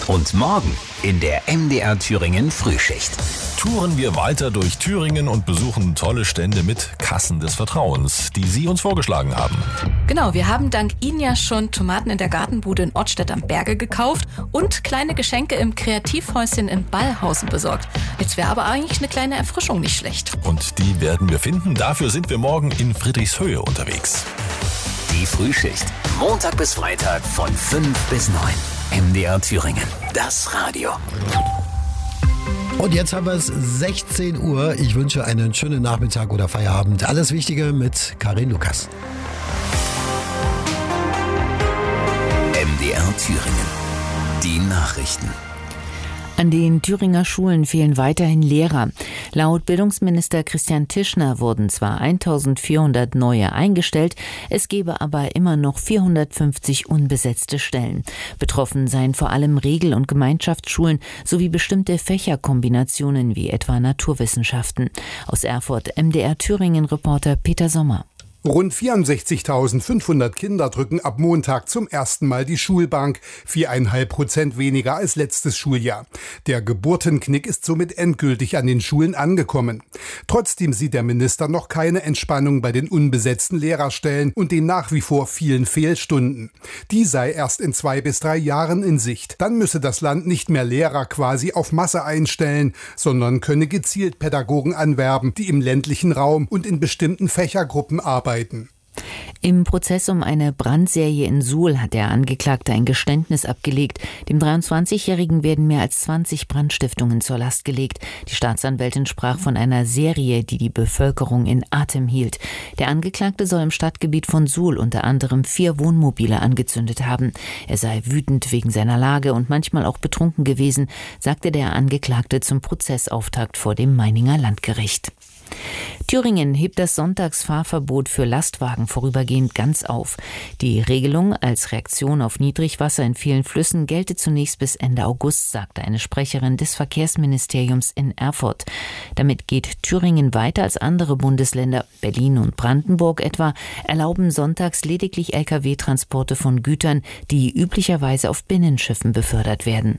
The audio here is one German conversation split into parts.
Und morgen in der MDR Thüringen Frühschicht. Touren wir weiter durch Thüringen und besuchen tolle Stände mit Kassen des Vertrauens, die Sie uns vorgeschlagen haben. Genau, wir haben dank Ihnen ja schon Tomaten in der Gartenbude in Ortstedt am Berge gekauft und kleine Geschenke im Kreativhäuschen in Ballhausen besorgt. Jetzt wäre aber eigentlich eine kleine Erfrischung nicht schlecht. Und die werden wir finden. Dafür sind wir morgen in Friedrichshöhe unterwegs. Die Frühschicht. Montag bis Freitag von 5 bis 9. MDR Thüringen. Das Radio. Und jetzt haben wir es 16 Uhr. Ich wünsche einen schönen Nachmittag oder Feierabend. Alles Wichtige mit Karin Lukas. MDR Thüringen. Die Nachrichten. An den Thüringer Schulen fehlen weiterhin Lehrer. Laut Bildungsminister Christian Tischner wurden zwar 1400 neue eingestellt, es gebe aber immer noch 450 unbesetzte Stellen. Betroffen seien vor allem Regel- und Gemeinschaftsschulen sowie bestimmte Fächerkombinationen wie etwa Naturwissenschaften. Aus Erfurt MDR Thüringen-Reporter Peter Sommer. Rund 64.500 Kinder drücken ab Montag zum ersten Mal die Schulbank, 4,5% weniger als letztes Schuljahr. Der Geburtenknick ist somit endgültig an den Schulen angekommen. Trotzdem sieht der Minister noch keine Entspannung bei den unbesetzten Lehrerstellen und den nach wie vor vielen Fehlstunden. Die sei erst in 2 bis 3 Jahren in Sicht. Dann müsse das Land nicht mehr Lehrer quasi auf Masse einstellen, sondern könne gezielt Pädagogen anwerben, die im ländlichen Raum und in bestimmten Fächergruppen arbeiten. Im Prozess um eine Brandserie in Suhl hat der Angeklagte ein Geständnis abgelegt. Dem 23-Jährigen werden mehr als 20 Brandstiftungen zur Last gelegt. Die Staatsanwältin sprach von einer Serie, die die Bevölkerung in Atem hielt. Der Angeklagte soll im Stadtgebiet von Suhl unter anderem 4 Wohnmobile angezündet haben. Er sei wütend wegen seiner Lage und manchmal auch betrunken gewesen, sagte der Angeklagte zum Prozessauftakt vor dem Meininger Landgericht. Thüringen hebt das Sonntagsfahrverbot für Lastwagen vorübergehend ganz auf. Die Regelung als Reaktion auf Niedrigwasser in vielen Flüssen gelte zunächst bis Ende August, sagte eine Sprecherin des Verkehrsministeriums in Erfurt. Damit geht Thüringen weiter als andere Bundesländer. Berlin und Brandenburg etwa erlauben sonntags lediglich Lkw-Transporte von Gütern, die üblicherweise auf Binnenschiffen befördert werden.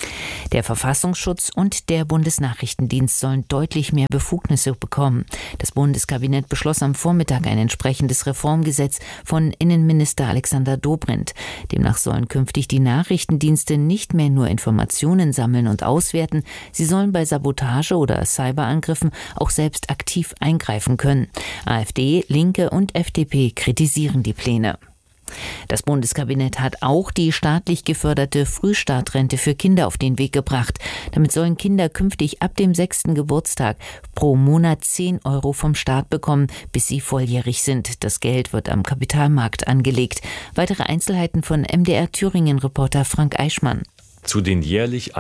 Der Verfassungsschutz und der Bundesnachrichtendienst sollen deutlich mehr Befugnisse bekommen. Das Bundeskabinett beschloss am Vormittag ein entsprechendes Reformgesetz von Innenminister Alexander Dobrindt. Demnach sollen künftig die Nachrichtendienste nicht mehr nur Informationen sammeln und auswerten, sie sollen bei Sabotage oder Cyberangriffen auch selbst aktiv eingreifen können. AfD, Linke und FDP kritisieren die Pläne. Das Bundeskabinett hat auch die staatlich geförderte Frühstartrente für Kinder auf den Weg gebracht. Damit sollen Kinder künftig ab dem 6. Geburtstag pro Monat 10 € vom Staat bekommen, bis sie volljährig sind. Das Geld wird am Kapitalmarkt angelegt. Weitere Einzelheiten von MDR Thüringen-Reporter Frank Eichmann. Zu den jährlich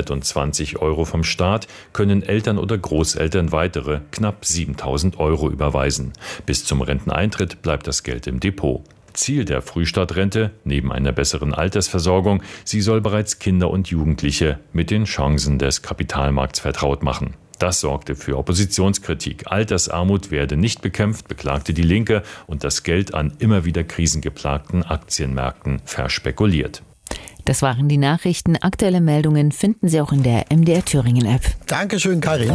120 € vom Staat können Eltern oder Großeltern weitere knapp 7.000 € überweisen. Bis zum Renteneintritt bleibt das Geld im Depot. Ziel der Frühstartrente, neben einer besseren Altersversorgung, sie soll bereits Kinder und Jugendliche mit den Chancen des Kapitalmarkts vertraut machen. Das sorgte für Oppositionskritik. Altersarmut werde nicht bekämpft, beklagte die Linke, und das Geld an immer wieder krisengeplagten Aktienmärkten verspekuliert. Das waren die Nachrichten. Aktuelle Meldungen finden Sie auch in der MDR Thüringen-App. Dankeschön, Karin.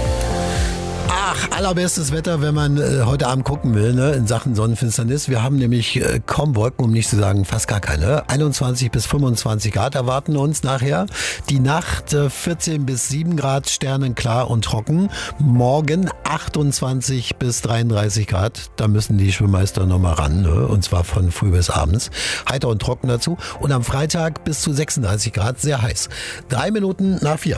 Allerbestes Wetter, wenn man heute Abend gucken will, ne, in Sachen Sonnenfinsternis. Wir haben nämlich kaum Wolken, um nicht zu sagen fast gar keine. 21 bis 25 Grad erwarten uns nachher. Die Nacht 14 bis 7 Grad, sternenklar und trocken. Morgen 28 bis 33 Grad. Da müssen die Schwimmmeister nochmal ran, ne, und zwar von früh bis abends. Heiter und trocken dazu. Und am Freitag bis zu 36 Grad, sehr heiß. 3 Minuten nach 4.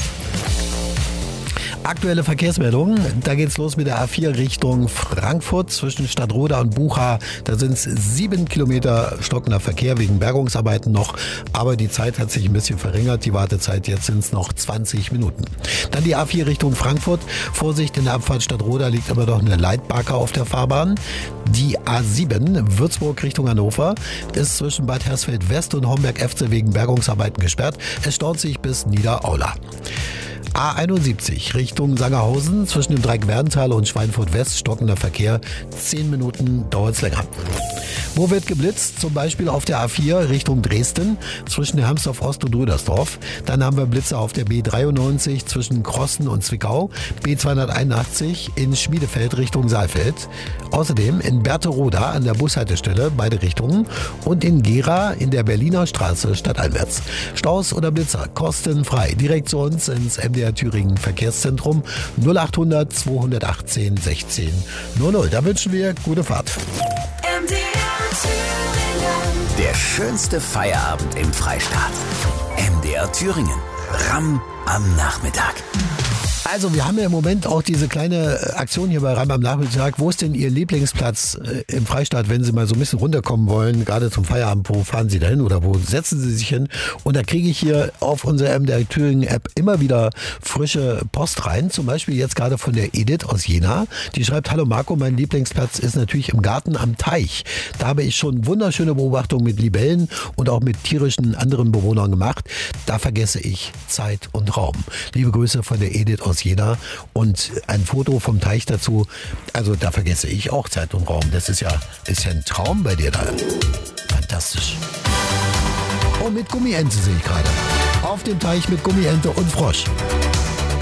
Aktuelle Verkehrsmeldungen, da geht's los mit der A4 Richtung Frankfurt zwischen Stadtroda und Bucha. Da sind es 7 Kilometer stockender Verkehr wegen Bergungsarbeiten noch, aber die Zeit hat sich ein bisschen verringert, die Wartezeit, jetzt sind es noch 20 Minuten. Dann die A4 Richtung Frankfurt, Vorsicht, in der Abfahrt Stadtroda liegt aber noch eine Leitbarke auf der Fahrbahn. Die A7 Würzburg Richtung Hannover ist zwischen Bad Hersfeld West und Homberg-Efze wegen Bergungsarbeiten gesperrt. Es staut sich bis Niederaula. A71 Richtung Sangerhausen zwischen dem Dreieck Werntal und Schweinfurt West stockender Verkehr. 10 Minuten dauert es länger. Wo wird geblitzt? Zum Beispiel auf der A4 Richtung Dresden zwischen Hermsdorf Ost und Rüdersdorf. Dann haben wir Blitze auf der B93 zwischen Krossen und Zwickau. B281 in Schmiedefeld Richtung Saalfeld. Außerdem in Berthe-Roda an der Bushaltestelle beide Richtungen und in Gera in der Berliner Straße stadteinwärts. Staus oder Blitzer kostenfrei. Direkt zu uns ins MDR Thüringen Verkehrszentrum 0800 218 16 00. Da wünschen wir gute Fahrt. Der schönste Feierabend im Freistaat. MDR Thüringen. Ram am Nachmittag. Also wir haben ja im Moment auch diese kleine Aktion hier bei Ram am Nachmittag. Wo ist denn Ihr Lieblingsplatz im Freistaat, wenn Sie mal so ein bisschen runterkommen wollen, gerade zum Feierabend? Wo fahren Sie da hin oder wo setzen Sie sich hin? Und da kriege ich hier auf unserer MDR Thüringen App immer wieder frische Post rein. Zum Beispiel jetzt gerade von der Edith aus Jena. Die schreibt: Hallo Marco, mein Lieblingsplatz ist natürlich im Garten am Teich. Da habe ich schon wunderschöne Beobachtungen mit Libellen und auch mit tierischen anderen Bewohnern gemacht. Da vergesse ich Zeit und Raum. Liebe Grüße von der Edith aus Jena und ein Foto vom Teich dazu. Also da vergesse ich auch Zeit und Raum. Das ist ja ein Traum bei dir da. Fantastisch. Oh, mit Gummiente sehe ich gerade. Auf dem Teich mit Gummiente und Frosch.